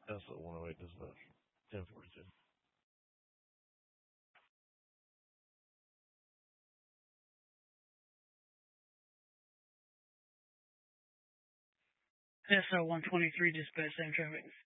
SO 108 dispatch. 1042. SO 123 dispatch, same traffic.